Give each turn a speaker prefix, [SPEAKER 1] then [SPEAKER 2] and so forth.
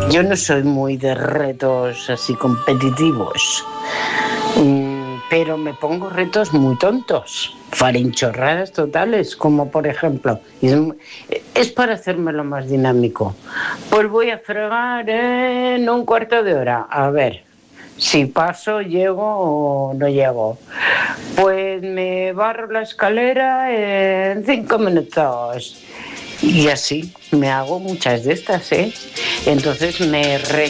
[SPEAKER 1] Yo no soy muy de retos así competitivos, pero me pongo retos muy tontos, farinchorradas totales, como por ejemplo, es para hacérmelo más dinámico. Pues voy a fregar en un cuarto de hora, a ver si paso, llego o no llego. Pues me barro la escalera en 5 minutos. Y así me hago muchas de estas, ¿eh? Entonces me